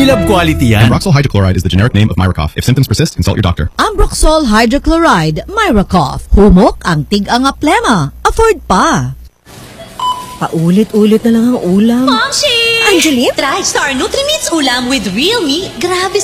Unilab quality yan. Ambroxol hydrochloride is the generic name of Myracoff. If symptoms persist, consult your doctor. Ambroxol hydrochloride, Myracoff. Humok ang tig-anga plema. Afford pa. Paulit-ulit na lang ang ulam. Momshi! Angeline? Try Star Nutrimits ulam with real meat. Grabe